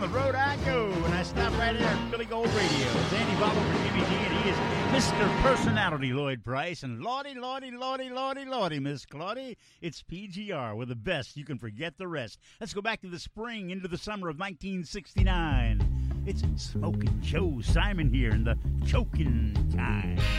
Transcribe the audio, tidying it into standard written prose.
the road I go, and I stop right here at Philly Gold Radio. It's Andy Bob over Jimmy G, and he is Mr. Personality Lloyd Price. And Lordy, Miss Claudie, it's PGR. We're the best. You can forget the rest. Let's go back to the spring, into the summer of 1969. It's Smoking Joe Simon here in the choking time.